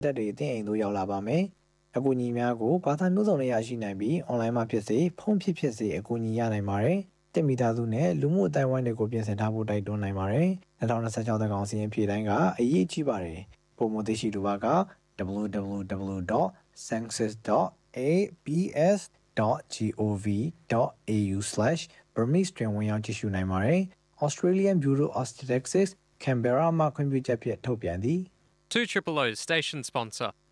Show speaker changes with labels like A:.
A: တက်တွေအသင့်အိမ်သို့ရောက်လာပါမယ်။အကူအညီများကိုဘာသာမျိုးစုံနဲ့ရရှိနိုင်ပြီးအွန်လိုင်းမှာဖြစ်စေဖုန်းဖြစ်စေအကူအညီရနိုင်ပါတယ်။တင်မိသားစုနဲ့လူမှုအတိုင်းဝိုင်းတွေကိုပြင်ဆင်ထားဖို့တိုက်တွန်းနိုင်ပါတယ်။2026သန်းခေါင်စီရင်ဖြေတိုင်းကအရေးကြီးပါတယ်။ပုံမှန်သိရှိလိုပါက www.census.abs.gov.au/Burmese တွင်ဝင်ရောက်ကြည့်ရှုနိုင်ပါတယ်။ Australian Bureau of Statistics Canberra မှခွင့်ပြုချက်ဖြင့်ထုတ်ပြန်သည်
B: 200 station sponsor